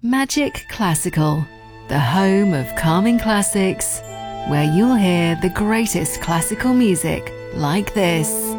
Magic Classical, the home of calming classics, where you'll hear the greatest classical music like this.